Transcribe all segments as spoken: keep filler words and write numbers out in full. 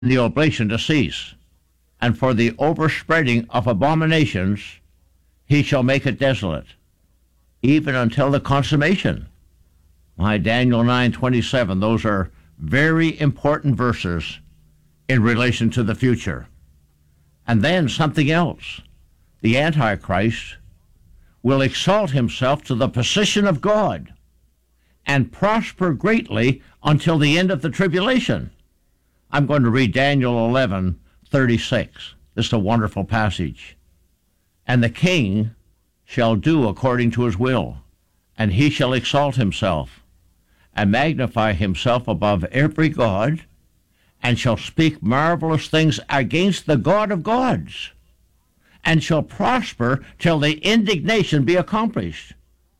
the oblation to cease, and for the overspreading of abominations he shall make it desolate, even until the consummation. My Daniel nine twenty-seven, those are very important verses in relation to the future. And then something else. The Antichrist will exalt himself to the position of God and prosper greatly until the end of the tribulation. I'm going to read Daniel eleven thirty-six. This is a wonderful passage. And the king shall do according to his will, and he shall exalt himself, and magnify himself above every god, and shall speak marvelous things against the God of gods, and shall prosper till the indignation be accomplished.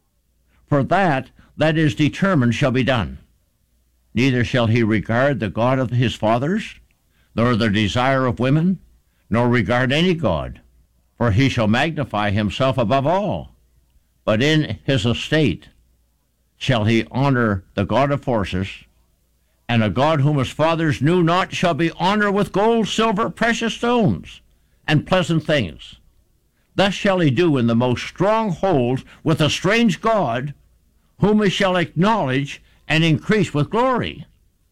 For that that is determined shall be done. Neither shall he regard the God of his fathers, nor the desire of women, nor regard any god, for he shall magnify himself above all. But in his estate shall he honor the God of forces, and a God whom his fathers knew not shall be honored with gold, silver, precious stones, and pleasant things. Thus shall he do in the most strong hold with a strange God, whom he shall acknowledge and increase with glory.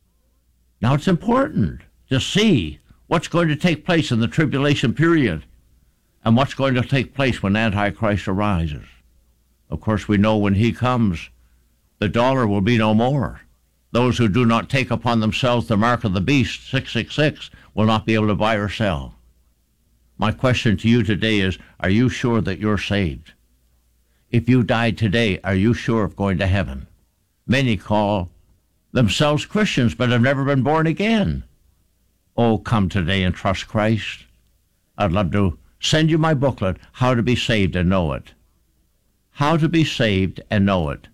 Now it's important to see what's going to take place in the tribulation period and what's going to take place when Antichrist arises. Of course, we know when he comes, the dollar will be no more. Those who do not take upon themselves the mark of the beast, six six six, will not be able to buy or sell. My question to you today is, are you sure that you're saved? If you died today, are you sure of going to heaven? Many call themselves Christians, but have never been born again. Oh, come today and trust Christ. I'd love to send you my booklet, How to Be Saved and Know It. How to Be Saved and Know It.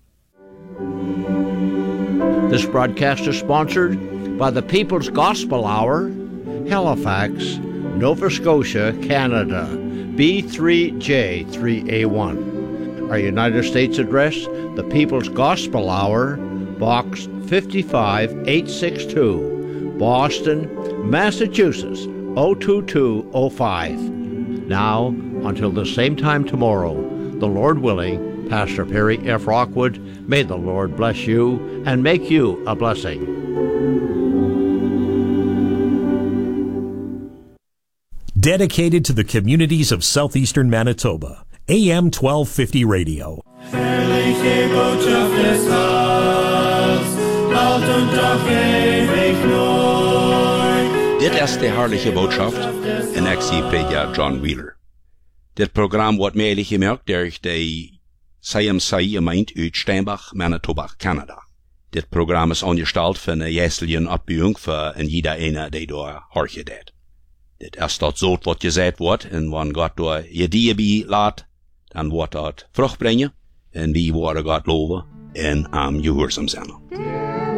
This broadcast is sponsored by the People's Gospel Hour, Halifax, Nova Scotia, Canada, B three J three A one. Our United States address, the People's Gospel Hour, Box fifty-five eight sixty-two, Boston, Massachusetts, oh two two oh five. Now, until the same time tomorrow, the Lord willing, Pastor Perry F. Rockwood, may the Lord bless you and make you a blessing. Dedicated to the communities of southeastern Manitoba, A M twelve fifty Radio. Herrliche Botschaft des Heils, alt und auf ewig neu. Dit is de herrliche Botschaft en ik zie prediker John Wheeler. Dit programma wordt mede gemaakt door de C M C gemeente uit Steinbach, Manitoba, Canada. Dit programma is ongesteld van een jäselijke opbouwing voor en jeder ene die door horje deed. Dit is dat zo wat gezegd wordt en wanneer God door je die bij laat, dan wordt dat vrucht brengen en wie worden God loven en am gehoorzaam zijn.